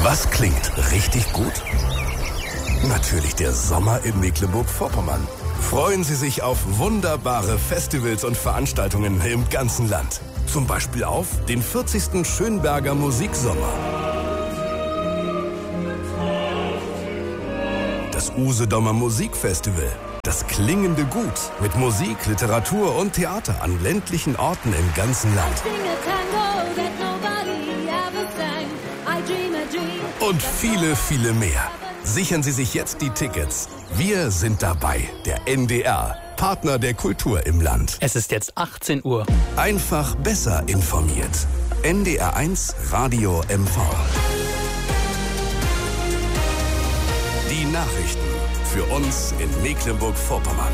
Was klingt richtig gut? Natürlich der Sommer in Mecklenburg-Vorpommern. Freuen Sie sich auf wunderbare Festivals und Veranstaltungen im ganzen Land. Zum Beispiel auf den 40. Schönberger Musiksommer. Das Usedomer Musikfestival. Das klingende Gut mit Musik, Literatur und Theater an ländlichen Orten im ganzen Land. Und viele, viele mehr. Sichern Sie sich jetzt die Tickets. Wir sind dabei, der NDR, Partner der Kultur im Land. Es ist jetzt 18 Uhr. Einfach besser informiert. NDR1 Radio MV. Die Nachrichten für uns in Mecklenburg-Vorpommern.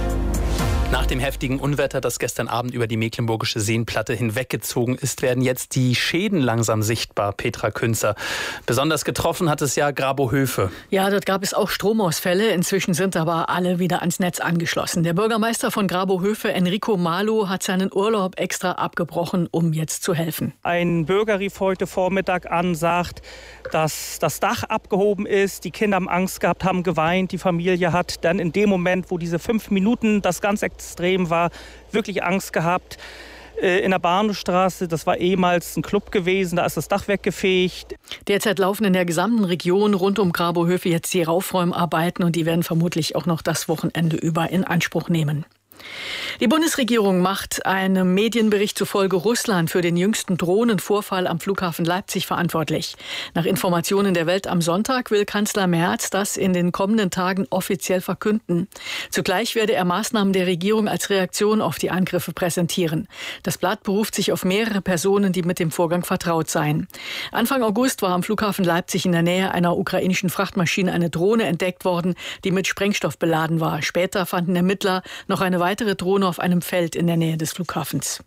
Nach dem heftigen Unwetter, das gestern Abend über die Mecklenburgische Seenplatte hinweggezogen ist, werden jetzt die Schäden langsam sichtbar, Petra Künzer. Besonders getroffen hat es ja Grabohöfe. Ja, dort gab es auch Stromausfälle. Inzwischen sind aber alle wieder ans Netz angeschlossen. Der Bürgermeister von Grabohöfe, Enrico Malo, hat seinen Urlaub extra abgebrochen, um jetzt zu helfen. Ein Bürger rief heute Vormittag an, sagt, dass das Dach abgehoben ist. Die Kinder haben Angst gehabt, haben geweint. Die Familie hat dann in dem Moment, wo diese 5 Minuten das ganz extrem war, wirklich Angst gehabt. In der Bahnhofstraße, das war ehemals ein Club gewesen, da ist das Dach weggefegt. Derzeit laufen in der gesamten Region rund um Grabohöfe jetzt die Raufräumarbeiten und die werden vermutlich auch noch das Wochenende über in Anspruch nehmen. Die Bundesregierung macht einem Medienbericht zufolge Russland für den jüngsten Drohnenvorfall am Flughafen Leipzig verantwortlich. Nach Informationen der Welt am Sonntag will Kanzler Merz das in den kommenden Tagen offiziell verkünden. Zugleich werde er Maßnahmen der Regierung als Reaktion auf die Angriffe präsentieren. Das Blatt beruft sich auf mehrere Personen, die mit dem Vorgang vertraut seien. Anfang August war am Flughafen Leipzig in der Nähe einer ukrainischen Frachtmaschine eine Drohne entdeckt worden, die mit Sprengstoff beladen war. Später fanden Ermittler noch eine weitere Drohne auf einem Feld in der Nähe des Flughafens.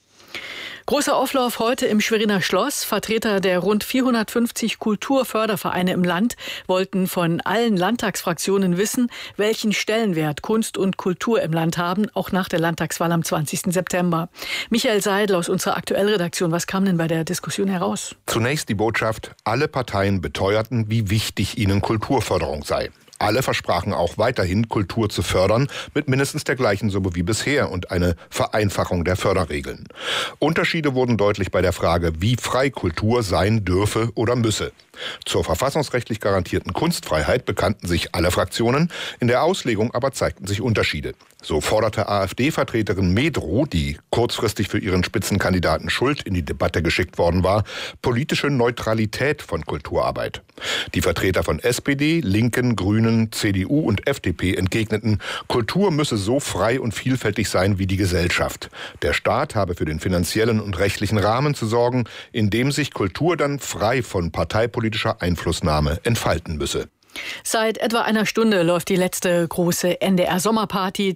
Großer Auflauf heute im Schweriner Schloss. Vertreter der rund 450 Kulturfördervereine im Land wollten von allen Landtagsfraktionen wissen, welchen Stellenwert Kunst und Kultur im Land haben, auch nach der Landtagswahl am 20. September. Michael Seidel aus unserer Aktuellredaktion, was kam denn bei der Diskussion heraus? Zunächst die Botschaft, alle Parteien beteuerten, wie wichtig ihnen Kulturförderung sei. Alle versprachen auch weiterhin, Kultur zu fördern, mit mindestens der gleichen Summe wie bisher und eine Vereinfachung der Förderregeln. Unterschiede wurden deutlich bei der Frage, wie frei Kultur sein dürfe oder müsse. Zur verfassungsrechtlich garantierten Kunstfreiheit bekannten sich alle Fraktionen, in der Auslegung aber zeigten sich Unterschiede. So forderte AfD-Vertreterin Medrow, die kurzfristig für ihren Spitzenkandidaten Schult in die Debatte geschickt worden war, politische Neutralität von Kulturarbeit. Die Vertreter von SPD, Linken, Grünen, CDU und FDP entgegneten, Kultur müsse so frei und vielfältig sein wie die Gesellschaft. Der Staat habe für den finanziellen und rechtlichen Rahmen zu sorgen, in dem sich Kultur dann frei von parteipolitischer Einflussnahme entfalten müsse. Seit etwa einer Stunde läuft die letzte große NDR-Sommerparty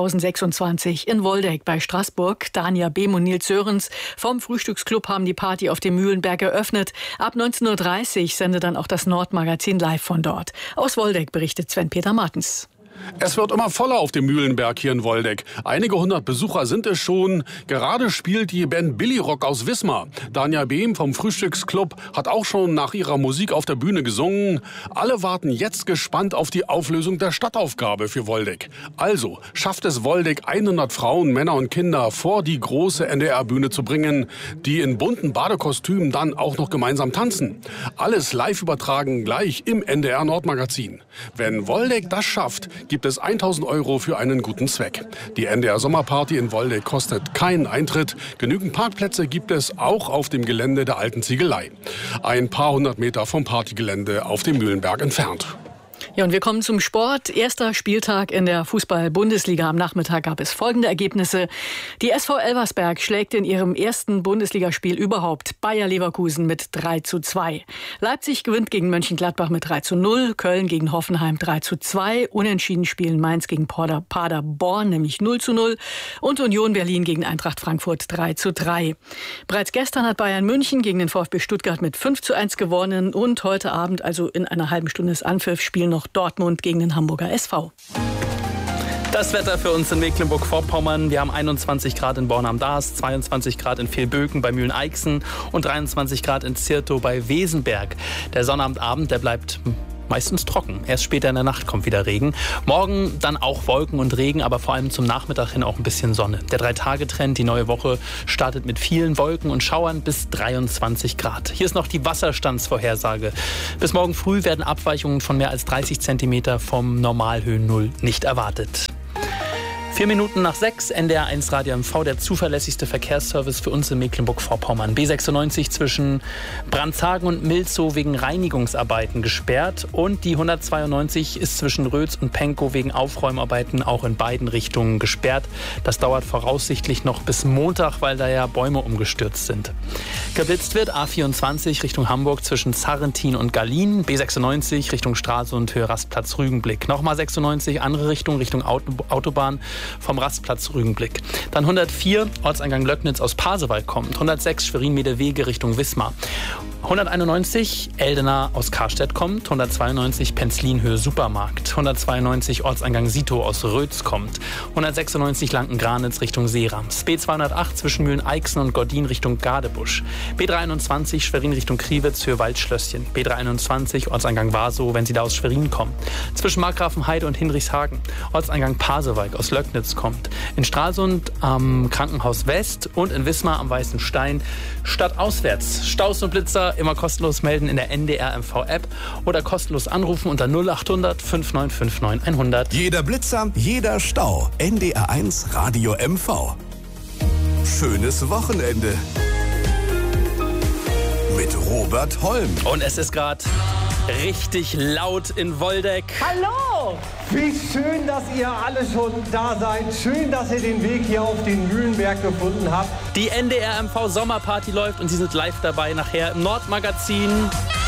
2026 in Woldeck bei Straßburg. Dania Behm und Nils Sörens vom Frühstücksclub haben die Party auf dem Mühlenberg eröffnet. Ab 19.30 Uhr sendet dann auch das Nordmagazin live von dort. Aus Woldeck berichtet Sven-Peter Martens. Es wird immer voller auf dem Mühlenberg hier in Woldeck. Einige hundert Besucher sind es schon. Gerade spielt die Band Billy Rock aus Wismar. Dania Behm vom Frühstücksclub hat auch schon nach ihrer Musik auf der Bühne gesungen. Alle warten jetzt gespannt auf die Auflösung der Stadtaufgabe für Woldeck. Also schafft es Woldeck, 100 Frauen, Männer und Kinder vor die große NDR-Bühne zu bringen, die in bunten Badekostümen dann auch noch gemeinsam tanzen. Alles live übertragen gleich im NDR Nordmagazin. Wenn Woldeck das schafft, gibt es 1.000 € für einen guten Zweck. Die NDR Sommerparty in Woldeck kostet keinen Eintritt. Genügend Parkplätze gibt es auch auf dem Gelände der alten Ziegelei. Ein paar hundert Meter vom Partygelände auf dem Mühlenberg entfernt. Ja, und wir kommen zum Sport. Erster Spieltag in der Fußball-Bundesliga. Am Nachmittag gab es folgende Ergebnisse. Die SV Elversberg schlägt in ihrem ersten Bundesligaspiel überhaupt Bayer Leverkusen mit 3:2. Leipzig gewinnt gegen Mönchengladbach mit 3:0. Köln gegen Hoffenheim 3:2. Unentschieden spielen Mainz gegen Paderborn, nämlich 0:0. Und Union Berlin gegen Eintracht Frankfurt 3:3. Bereits gestern hat Bayern München gegen den VfB Stuttgart mit 5:1 gewonnen. Und heute Abend, also in einer halben Stunde des Anpfiffs, spielen noch Dortmund gegen den Hamburger SV. Das Wetter für uns in Mecklenburg-Vorpommern. Wir haben 21 Grad in Born am Daas, 22 Grad in Vilböken bei Mühlen-Eichsen und 23 Grad in Zirtow bei Wesenberg. Der Sonnabendabend, der bleibt meistens trocken. Erst später in der Nacht kommt wieder Regen. Morgen dann auch Wolken und Regen, aber vor allem zum Nachmittag hin auch ein bisschen Sonne. Der 3-Tage-Trend, die neue Woche, startet mit vielen Wolken und Schauern bis 23 Grad. Hier ist noch die Wasserstandsvorhersage. Bis morgen früh werden Abweichungen von mehr als 30 Zentimeter vom Normalhöhennull nicht erwartet. 4 Minuten nach 6, NDR 1 Radio MV, der zuverlässigste Verkehrsservice für uns in Mecklenburg-Vorpommern. B96 zwischen Brandhagen und Milzow wegen Reinigungsarbeiten gesperrt und die 192 ist zwischen Rötz und Pankow wegen Aufräumarbeiten auch in beiden Richtungen gesperrt. Das dauert voraussichtlich noch bis Montag, weil da ja Bäume umgestürzt sind. Geblitzt wird A24 Richtung Hamburg zwischen Sarrentin und Gallien, B96 Richtung Stralsund, Höhe Rastplatz Rügenblick. Nochmal 96, andere Richtung Autobahn vom Rastplatz Rügenblick. Dann 104, Ortseingang Löcknitz aus Pasewalk kommt. 106, Schwerin-Meede-Wege Richtung Wismar. 191, Eldena aus Karstedt kommt. 192, Penzlin-Höhe Supermarkt. 192, Ortseingang Sito aus Rötz kommt. 196, Lanken-Granitz Richtung Seerams. B208, zwischen Mühlen-Eichsen und Gordin Richtung Gadebusch. B321, Schwerin Richtung Kriwitz, Höhe Waldschlösschen. B321, Ortseingang Wasow, wenn Sie da aus Schwerin kommen. Zwischen Markgrafenheide und Hinrichshagen. Ortseingang Pasewalk aus Löcknitz kommt. In Stralsund am Krankenhaus West und in Wismar am Weißen Stein stadtauswärts. Staus und Blitzer immer kostenlos melden in der NDR MV App oder kostenlos anrufen unter 0800 5959 100. Jeder Blitzer, jeder Stau. NDR 1 Radio MV. Schönes Wochenende. Mit Robert Holm. Und es ist gerade richtig laut in Woldeck. Hallo! Wie schön, dass ihr alle schon da seid. Schön, dass ihr den Weg hier auf den Mühlenberg gefunden habt. Die NDR MV Sommerparty läuft und Sie sind live dabei nachher im Nordmagazin.